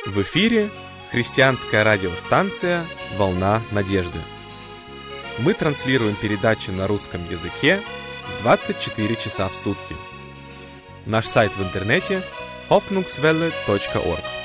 В эфире христианская радиостанция «Волна надежды». Мы транслируем передачи на русском языке 24 часа в сутки. Наш сайт в интернете hoffnungswelle.org.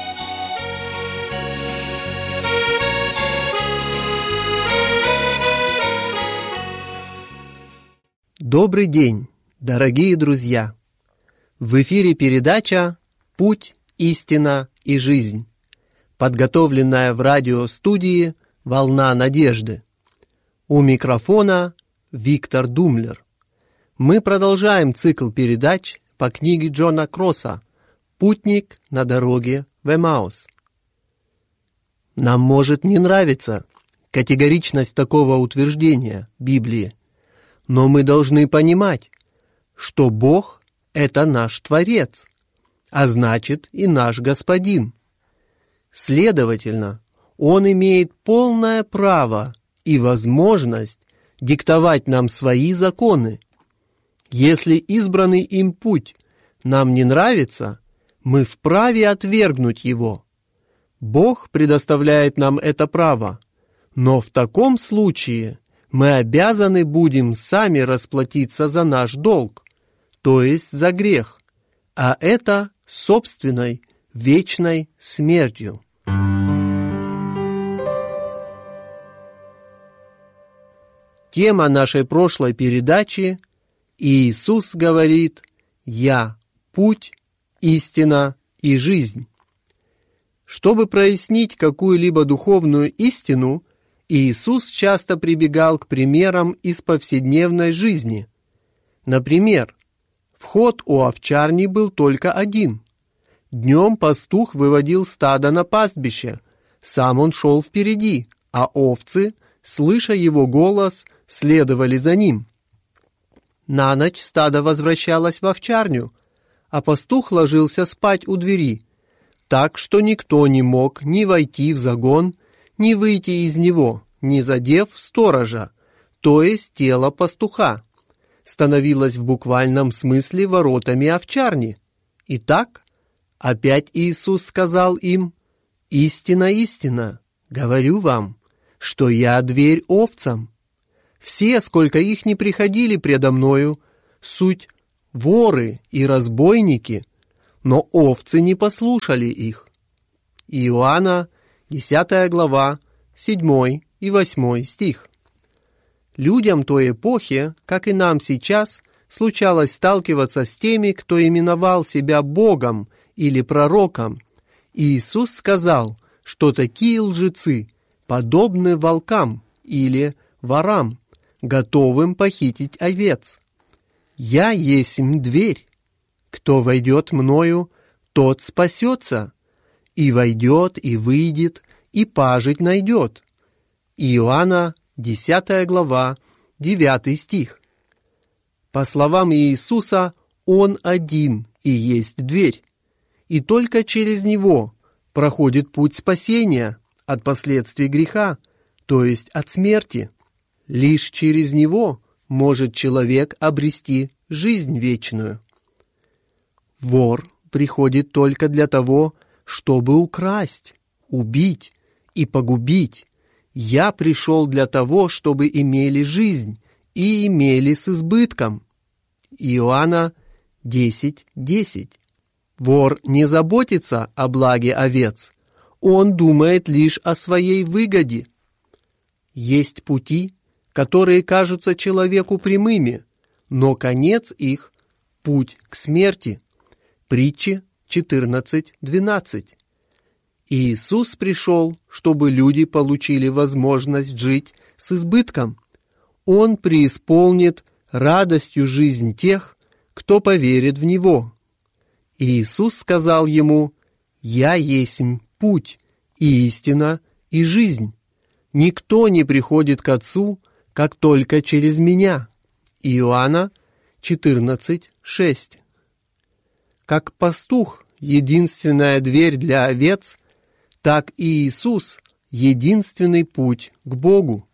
Добрый день, дорогие друзья! В эфире передача «Путь, истина и жизнь», подготовленная в радиостудии «Волна надежды». У микрофона Виктор Думлер. Мы продолжаем цикл передач по книге Джона Кросса «Путник на дороге в Эмаус». Нам может не нравиться категоричность такого утверждения Библии, но мы должны понимать, что Бог — это наш Творец, а значит и наш Господин. Следовательно, Он имеет полное право и возможность диктовать нам свои законы. Если избранный им путь нам не нравится, мы вправе отвергнуть его. Бог предоставляет нам это право, но в таком случае мы обязаны будем сами расплатиться за наш долг, то есть за грех, а это собственной вечной смертью. Тема нашей прошлой передачи «Иисус говорит: Я – путь, истина и жизнь». Чтобы прояснить какую-либо духовную истину, Иисус часто прибегал к примерам из повседневной жизни. Например, вход у овчарни был только один. Днем пастух выводил стадо на пастбище, сам он шел впереди, а овцы, слыша его голос, следовали за ним. На ночь стадо возвращалось в овчарню, а пастух ложился спать у двери, так что никто не мог ни войти в загон, ни выйти из него, не задев сторожа, то есть тело пастуха. Становилось в буквальном смысле воротами овчарни. Итак, опять Иисус сказал им: «Истина, истина, говорю вам, что я дверь овцам. Все, сколько их ни приходили предо мною, суть воры и разбойники, но овцы не послушали их». Иоанна, 10 глава, 7 и 8 стих. Людям той эпохи, как и нам сейчас, случалось сталкиваться с теми, кто именовал себя Богом или пророком. И Иисус сказал, что такие лжецы подобны волкам или ворам, готовым похитить овец. «Я есмь дверь. Кто войдет мною, тот спасется, и войдет, и выйдет, и пажить найдет». Иоанна, 10 глава, 9 стих. По словам Иисуса, Он один и есть дверь, и только через Него проходит путь спасения от последствий греха, то есть от смерти. Лишь через Него может человек обрести жизнь вечную. Вор приходит только для того, чтобы украсть, убить и погубить. Я пришел для того, чтобы имели жизнь и имели с избытком. Иоанна 10:10. Вор не заботится о благе овец, он думает лишь о своей выгоде. Есть пути, которые кажутся человеку прямыми, но конец их — путь к смерти. Притчи 14:12. Иисус пришел, чтобы люди получили возможность жить с избытком. Он преисполнит радостью жизнь тех, кто поверит в Него. Иисус сказал ему: «Я есмь путь, и истина, и жизнь. Никто не приходит к Отцу, как только через Меня». Иоанна 14:6. Как пастух — единственная дверь для овец, так и Иисус — единственный путь к Богу.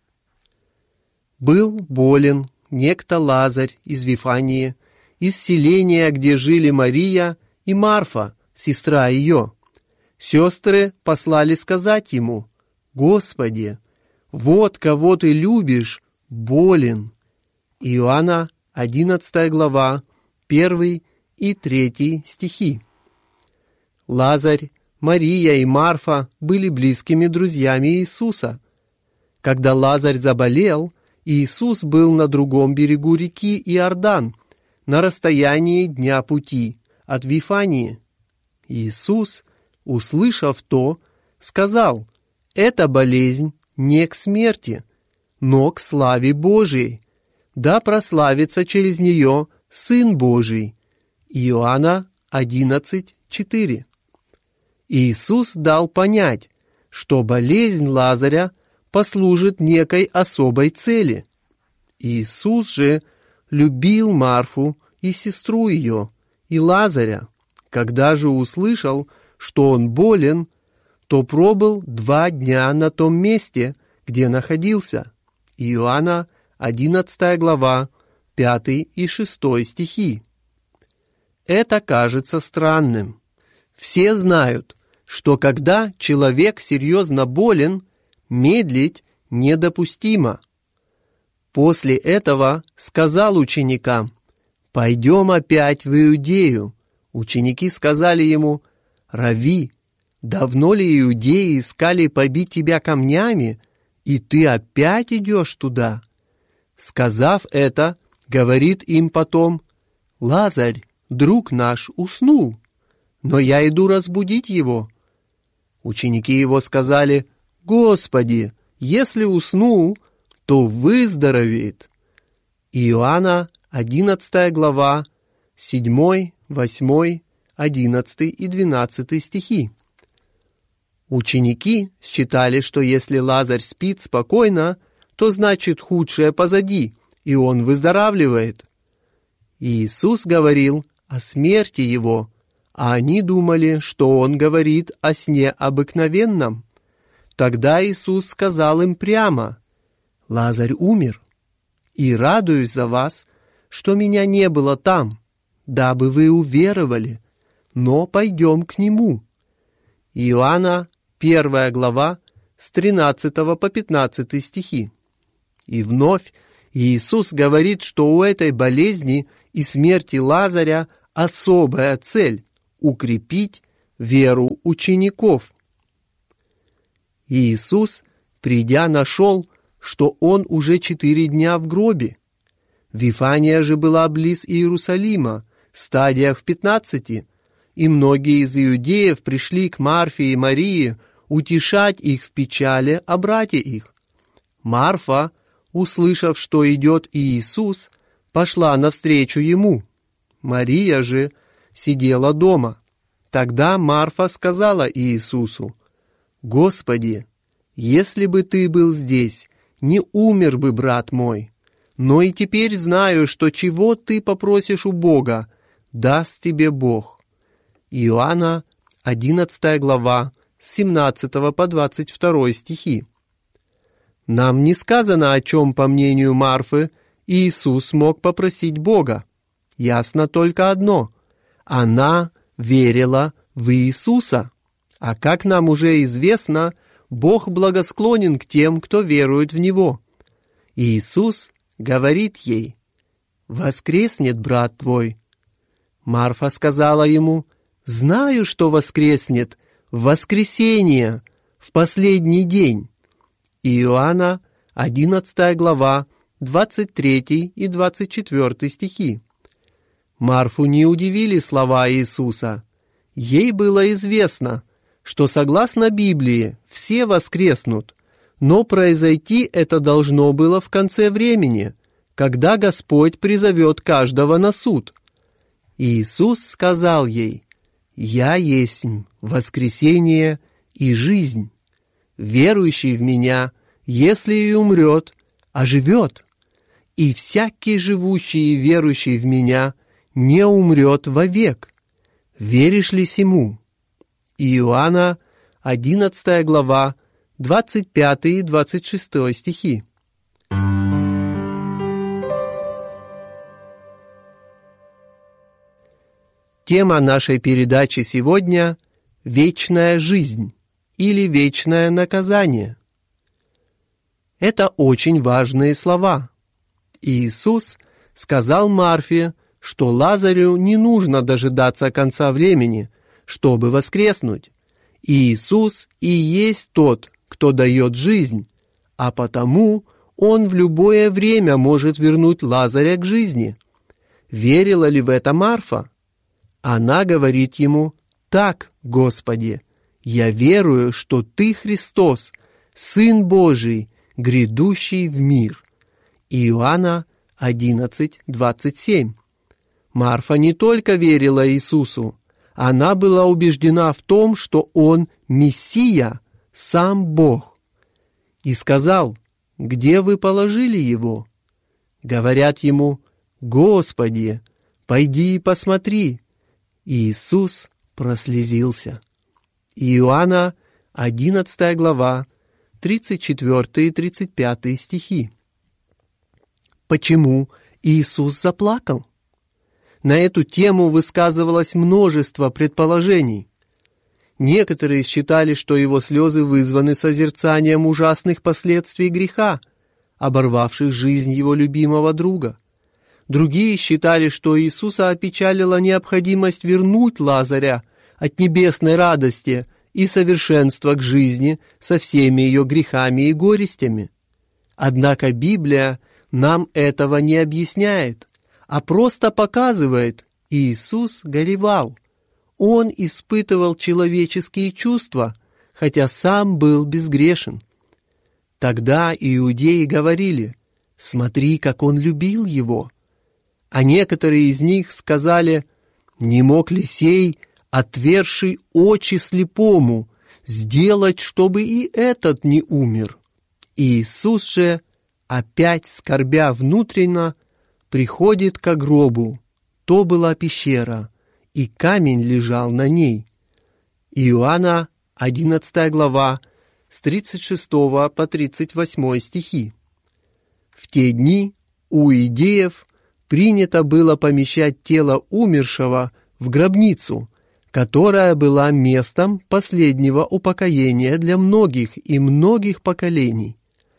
Был болен некто Лазарь из Вифании, из селения, где жили Мария и Марфа, сестра ее. Сестры послали сказать ему: «Господи, вот кого ты любишь, болен». Иоанна, 11 глава, 1 и 3 стихи. Лазарь, Мария и Марфа были близкими друзьями Иисуса. Когда Лазарь заболел, Иисус был на другом берегу реки Иордан, на расстоянии дня пути от Вифании. Иисус, услышав то, сказал: «Эта болезнь не к смерти, но к славе Божией, да прославится через нее Сын Божий». Иоанна 11:4. Иисус дал понять, что болезнь Лазаря послужит некой особой цели. Иисус же любил Марфу и сестру ее, и Лазаря. Когда же услышал, что он болен, то пробыл 2 дня на том месте, где находился. Иоанна, 11 глава, 5 и 6 стихи. Это кажется странным. Все знают, что когда человек серьезно болен, медлить недопустимо. После этого сказал ученикам: «Пойдем опять в Иудею». Ученики сказали ему: «Рави, давно ли иудеи искали побить тебя камнями, и ты опять идешь туда?» Сказав это, говорит им потом: «Лазарь, друг наш, уснул, но я иду разбудить его». Ученики его сказали: «Господи, если уснул, то выздоровеет». Иоанна, 11 глава, 7, 8, 11 и 12 стихи. Ученики считали, что если Лазарь спит спокойно, то значит худшее позади, и он выздоравливает. Иисус говорил о смерти его, а они думали, что он говорит о сне обыкновенном. Тогда Иисус сказал им прямо: «Лазарь умер, и радуюсь за вас, что меня не было там, дабы вы уверовали, но пойдем к нему». Иоанна, 1 глава, с 13 по 15 стихи. И вновь Иисус говорит, что у этой болезни и смерти Лазаря особая цель – укрепить веру учеников. Иисус, придя, нашел, что он уже 4 дня в гробе. Вифания же была близ Иерусалима, стадиях в 15, и многие из иудеев пришли к Марфе и Марии утешать их в печали о брате их. Марфа, услышав, что идет Иисус, пошла навстречу ему. Мария же сидела дома. Тогда Марфа сказала Иисусу: «Господи, если бы ты был здесь, не умер бы брат мой. Но и теперь знаю, что чего ты попросишь у Бога, даст тебе Бог». Иоанна, 11 глава, с 17 по 22 стихи. Нам не сказано, о чем, по мнению Марфы, Иисус мог попросить Бога. Ясно только одно: она верила в Иисуса. А как нам уже известно, Бог благосклонен к тем, кто верует в Него. Иисус говорит ей: «Воскреснет брат твой». Марфа сказала ему: «Знаю, что воскреснет в воскресенье, в последний день». Иоанна, 11 глава, 23 и 24 стихи. Марфу не удивили слова Иисуса. Ей было известно, что согласно Библии все воскреснут, но произойти это должно было в конце времени, когда Господь призовет каждого на суд. Иисус сказал ей: «Я есть воскресение и жизнь. Верующий в Меня, если и умрет, оживет, и всякий живущий и верующий в Меня не умрет вовек. Веришь ли сему?» Иоанна, 11 глава, 25 и 26 стихи. Тема нашей передачи сегодня вечная жизнь или вечное наказание. Это очень важные слова. Иисус сказал Марфе, что Лазарю не нужно дожидаться конца времени, чтобы воскреснуть. Иисус и есть тот, кто дает жизнь, а потому Он в любое время может вернуть Лазаря к жизни. Верила ли в это Марфа? Она говорит ему: «Так, Господи, я верую, что Ты Христос, Сын Божий, грядущий в мир». Иоанна 11:27. Марфа не только верила Иисусу, она была убеждена в том, что Он Мессия, сам Бог. И сказал: «Где вы положили Его?» Говорят ему: «Господи, пойди и посмотри». Иисус прослезился. Иоанна 11 глава, 34 и 35 стихи. Почему Иисус заплакал? На эту тему высказывалось множество предположений. Некоторые считали, что его слезы вызваны созерцанием ужасных последствий греха, оборвавших жизнь его любимого друга. Другие считали, что Иисуса опечалила необходимость вернуть Лазаря от небесной радости и совершенства к жизни со всеми ее грехами и горестями. Однако Библия нам этого не объясняет, а просто показывает: Иисус горевал. Он испытывал человеческие чувства, хотя сам был безгрешен. Тогда иудеи говорили: «Смотри, как он любил его». А некоторые из них сказали: «Не мог ли сей, отверший очи слепому, сделать, чтобы и этот не умер?» Иисус же, опять скорбя внутренно, приходит к гробу. То была пещера, и камень лежал на ней. Иоанна 11 глава, с 36 по 38 стихи. В те дни у иудеев принято было помещать тело умершего в гробницу, которая была местом последнего упокоения для многих и многих поколений.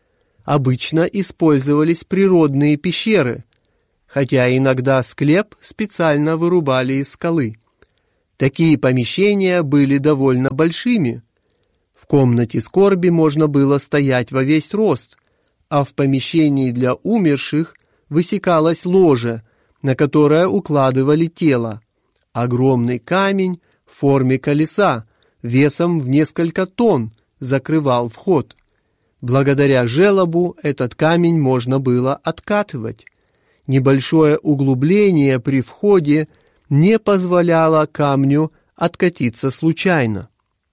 Обычно использовались природные пещеры, хотя иногда склеп специально вырубали из скалы. Такие помещения были довольно большими. В комнате скорби можно было стоять во весь рост, а в помещении для умерших высекалось ложе, на которое укладывали тело. Огромный камень в форме колеса, весом в несколько тонн, закрывал вход. Благодаря желобу этот камень можно было откатывать. Небольшое углубление при входе не позволяло камню откатиться случайно.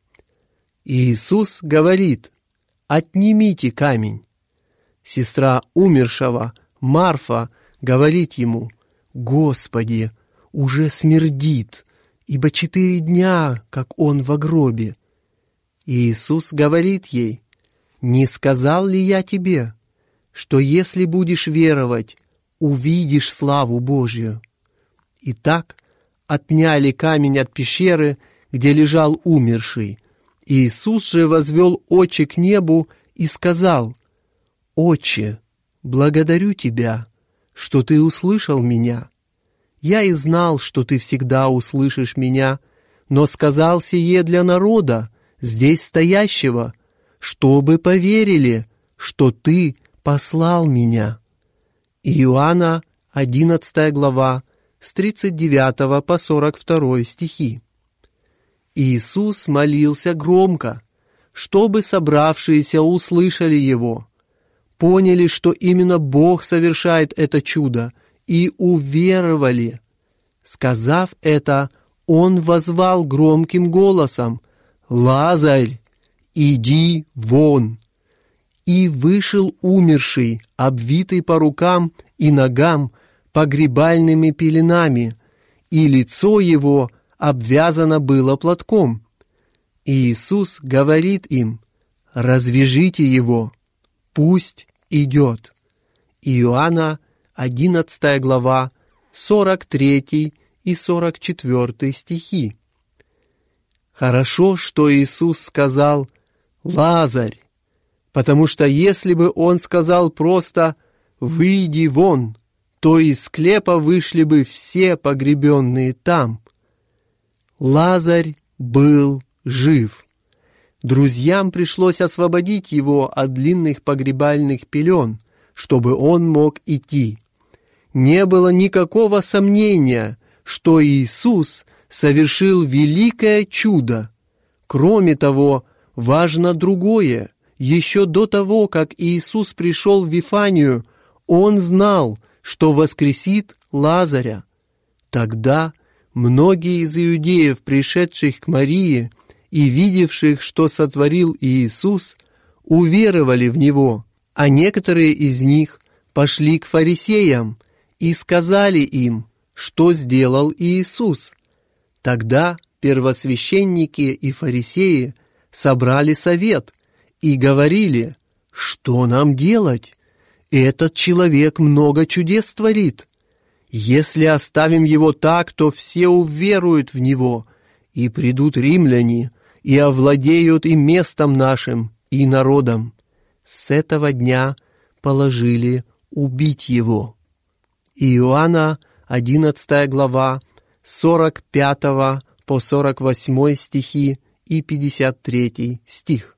Иисус говорит: «Отнимите камень». Сестра умершего, Марфа, говорит ему: «Господи, уже смердит, ибо 4 дня, как он во гробе». Иисус говорит ей: «Не сказал ли я тебе, что если будешь веровать, увидишь славу Божью?» Итак, отняли камень от пещеры, где лежал умерший. Иисус же возвел очи к небу и сказал: «Отче, благодарю Тебя, что Ты услышал меня. Я и знал, что Ты всегда услышишь меня, но сказал сие для народа, здесь стоящего, чтобы поверили, что Ты послал меня». Иоанна 11 глава, с 39 по 42 стихи. Иисус молился громко, чтобы собравшиеся услышали Его, поняли, что именно Бог совершает это чудо, и уверовали. Сказав это, Он воззвал громким голосом: «Лазарь, иди вон!» И вышел умерший, обвитый по рукам и ногам погребальными пеленами, и лицо его обвязано было платком. Иисус говорит им: «Развяжите его, пусть идет». Иоанна 11 глава, 43 и 44 стихи. Хорошо, что Иисус сказал «Лазарь», потому что если бы Он сказал просто «Выйди вон», то из склепа вышли бы все погребенные там. Лазарь был жив. Друзьям пришлось освободить его от длинных погребальных пелен, чтобы он мог идти. Не было никакого сомнения, что Иисус совершил великое чудо. Кроме того, важно другое. Еще до того, как Иисус пришел в Вифанию, Он знал, что воскресит Лазаря. Тогда многие из иудеев, пришедших к Марии и видевших, что сотворил Иисус, уверовали в Него, а некоторые из них пошли к фарисеям и сказали им, что сделал Иисус. Тогда первосвященники и фарисеи собрали совет и говорили, что нам делать? Этот человек много чудес творит. Если оставим его так, то все уверуют в него, и придут римляне, и овладеют и местом нашим, и народом. С этого дня положили убить его. Иоанна, 11 глава, 45 по 48 стихи и 53 стих.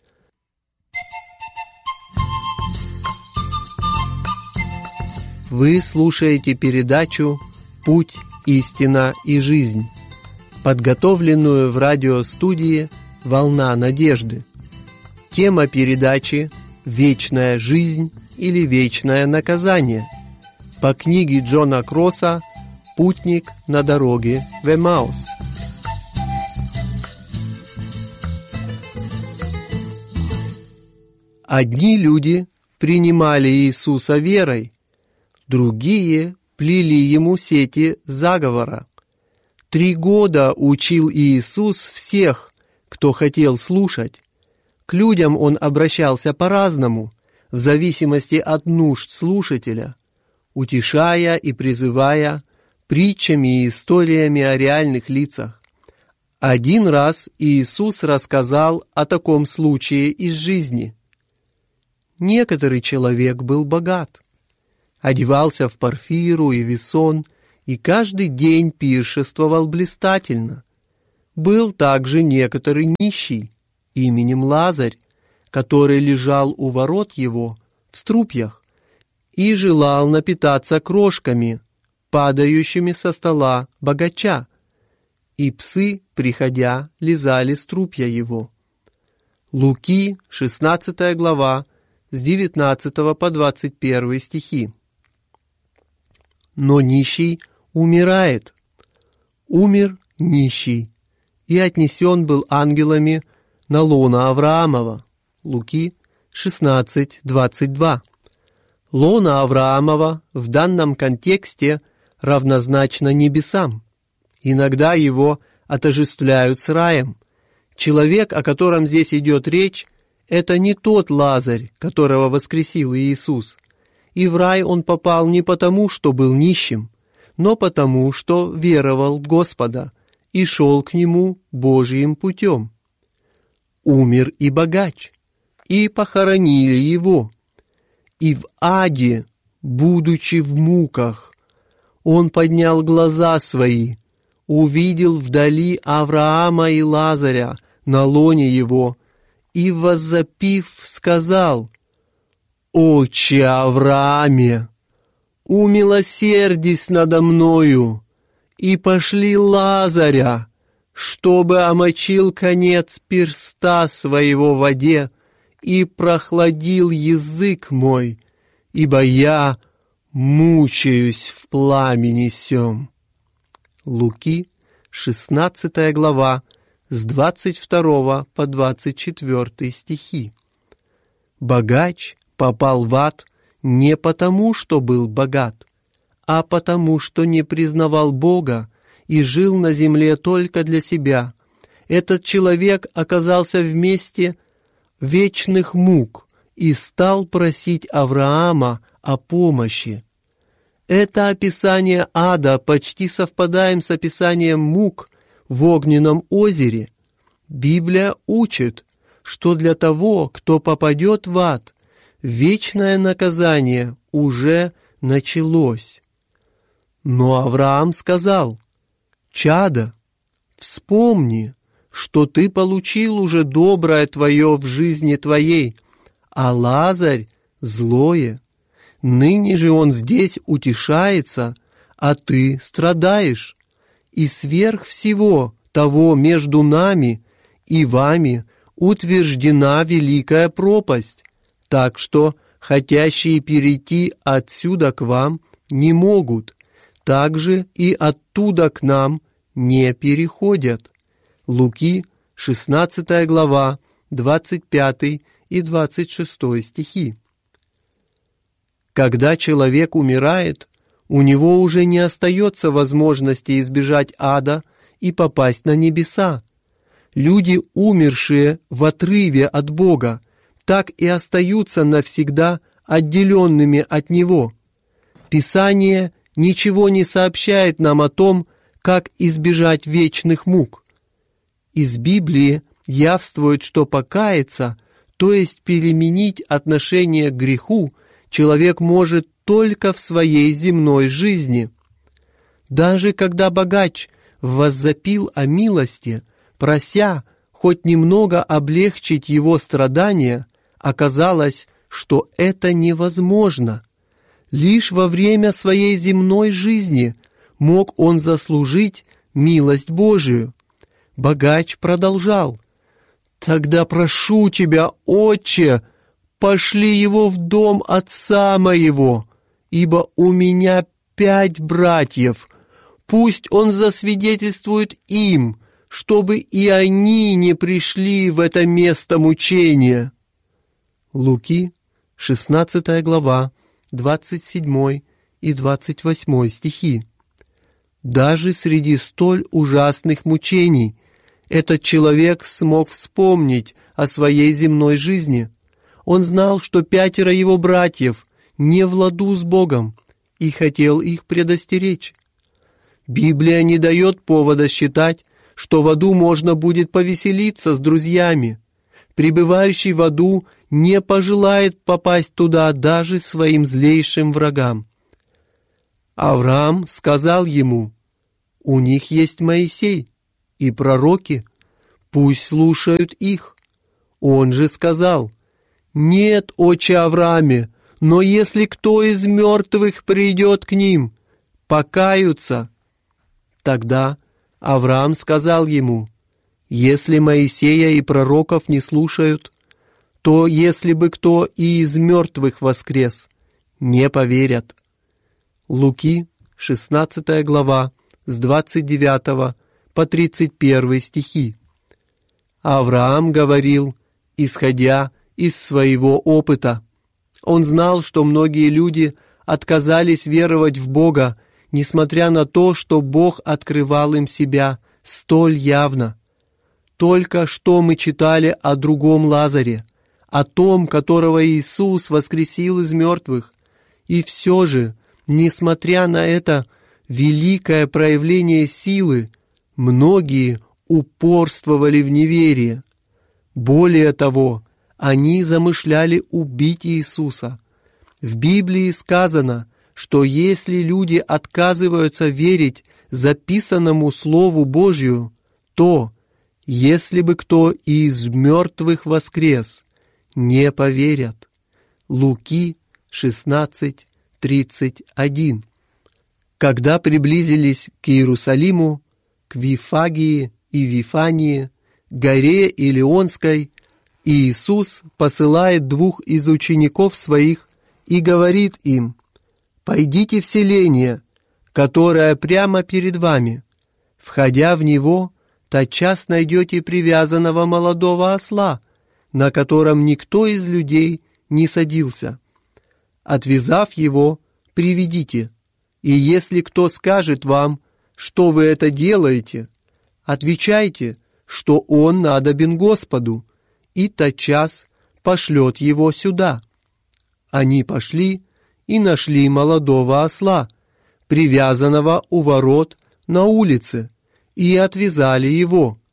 Вы слушаете передачу «Путь, истина и жизнь», подготовленную в радиостудии «Волна надежды». Тема передачи «Вечная жизнь или вечное наказание» по книге Джона Кросса «Путник на дороге в Эмаус». Одни люди принимали Иисуса верой, другие плели Ему сети заговора. 3 года учил Иисус всех, кто хотел слушать. К людям Он обращался по-разному, в зависимости от нужд слушателя, утешая и призывая притчами и историями о реальных лицах. Один раз Иисус рассказал о таком случае из жизни. Некоторый человек был богат, одевался в парфиру и весон и каждый день пиршествовал блистательно. Был также некоторый нищий именем Лазарь, который лежал у ворот его в струпьях и желал напитаться крошками, падающими со стола богача, и псы, приходя, лизали струпья его. Луки, 16 глава, с 19 по 21 стихи. Но нищий умирает. Умер нищий, и отнесен был ангелами на лоно Авраамова. Луки 16:22. Лоно Авраамова в данном контексте равнозначно небесам. Иногда его отождествляют с раем. Человек, о котором здесь идет речь, это не тот Лазарь, которого воскресил Иисус. И в рай он попал не потому, что был нищим, но потому, что веровал в Господа и шел к Нему Божьим путем. Умер и богач, и похоронили его. И в аде, будучи в муках, он поднял глаза свои, увидел вдали Авраама и Лазаря на лоне его, и, воззапив, сказал: «Отче Аврааме, умилосердись надо мною, и пошли Лазаря, чтобы омочил конец перста своего в воде и прохладил язык мой, ибо я мучаюсь в пламени сем». Луки, 16 глава, с 22 по 24 стихи. Богач попал в ад не потому, что был богат, а потому, что не признавал Бога и жил на земле только для себя. Этот человек оказался в месте вечных мук и стал просить Авраама о помощи. Это описание ада почти совпадает с описанием мук в огненном озере. Библия учит, что для того, кто попадет в ад, вечное наказание уже началось. Но Авраам сказал: «Чадо, вспомни, что ты получил уже доброе твое в жизни твоей, а Лазарь — злое. Ныне же он здесь утешается, а ты страдаешь. И сверх всего того между нами и вами утверждена великая пропасть, так что хотящие перейти отсюда к вам не могут, также и оттуда к нам не переходят». Луки, 16 глава, 25 и 26 стихи. Когда человек умирает, у него уже не остается возможности избежать ада и попасть на небеса. Люди, умершие в отрыве от Бога, так и остаются навсегда отделенными от Него. Писание ничего не сообщает нам о том, как избежать вечных мук. Из Библии явствует, что покаяться, то есть переменить отношение к греху, человек может только в своей земной жизни. Даже когда богач воззапил о милости, прося хоть немного облегчить его страдания, оказалось, что это невозможно. Лишь во время своей земной жизни мог он заслужить милость Божию. Богач продолжал: «Тогда прошу тебя, Отче, пошли его в дом отца моего, ибо у меня 5 братьев. Пусть он засвидетельствует им, чтобы и они не пришли в это место мучения». Луки, 16 глава, 27 и 28 стихи. Даже среди столь ужасных мучений этот человек смог вспомнить о своей земной жизни. Он знал, что 5 его братьев не в ладу с Богом, и хотел их предостеречь. Библия не дает повода считать, что в аду можно будет повеселиться с друзьями. Пребывающий в аду не пожелает попасть туда даже своим злейшим врагам. Авраам сказал ему: «У них есть Моисей и пророки, пусть слушают их». Он же сказал: «Нет, отче Аврааме, но если кто из мертвых придет к ним, покаются». Тогда Авраам сказал ему: «Если Моисея и пророков не слушают, то если бы кто и из мертвых воскрес, не поверят». Луки, 16 глава, с 29 по 31 стихи. Авраам говорил, исходя из своего опыта. Он знал, что многие люди отказались веровать в Бога, несмотря на то, что Бог открывал им себя столь явно. Только что мы читали о другом Лазаре, о том, которого Иисус воскресил из мертвых. И все же, несмотря на это великое проявление силы, многие упорствовали в неверии. Более того, они замышляли убить Иисуса. В Библии сказано, что если люди отказываются верить записанному Слову Божию, то, если бы кто из мертвых воскрес, не поверят. Луки 16:31. Когда приблизились к Иерусалиму, к Вифагии и Вифании, горе Илионской, Иисус посылает 2 из учеников своих и говорит им: «Пойдите в селение, которое прямо перед вами. Входя в него, тотчас найдете привязанного молодого осла, на котором никто из людей не садился. Отвязав его, приведите, и если кто скажет вам, что вы это делаете, отвечайте, что он надобен Господу, и тотчас пошлет его сюда». Они пошли и нашли молодого осла, привязанного у ворот на улице, и отвязали его.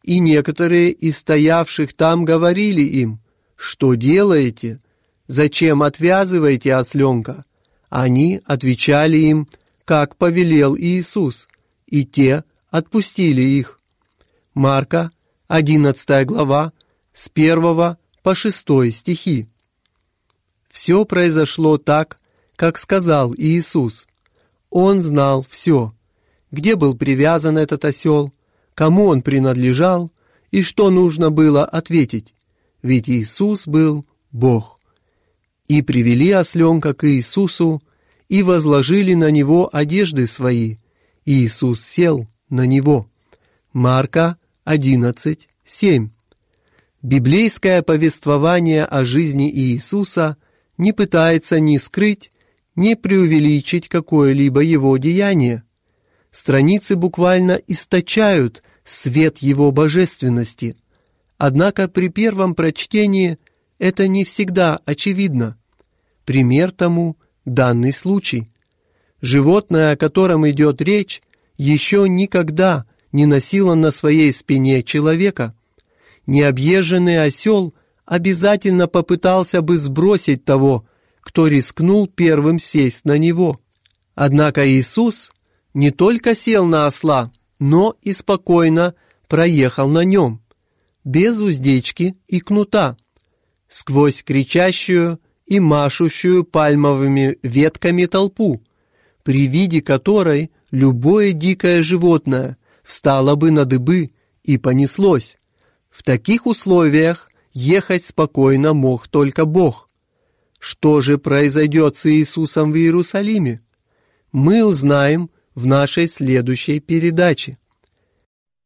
и некоторые из стоявших там говорили им: «Что делаете? Зачем отвязываете осленка?» Они отвечали им, как повелел Иисус, и те отпустили их. Марка, 11 глава, с 1 по 6 стихи. Все произошло так, как сказал Иисус. Он знал все, где был привязан этот осел, кому он принадлежал и что нужно было ответить, ведь Иисус был Бог. И привели осленка к Иисусу и возложили на него одежды свои. И Иисус сел на него. Марка 11:7. Библейское повествование о жизни Иисуса не пытается ни скрыть, ни преувеличить какое-либо его деяние. Страницы буквально источают свет его божественности. Однако при первом прочтении это не всегда очевидно. Пример тому данный случай. Животное, о котором идет речь, еще никогда не носило на своей спине человека. Необъезженный осел обязательно попытался бы сбросить того, кто рискнул первым сесть на него. Однако Иисус не только сел на осла, но и спокойно проехал на нем, без уздечки и кнута, сквозь кричащую и машущую пальмовыми ветками толпу, при виде которой любое дикое животное встало бы на дыбы и понеслось. В таких условиях ехать спокойно мог только Бог. Что же произойдет с Иисусом в Иерусалиме? Мы узнаем в нашей следующей передаче.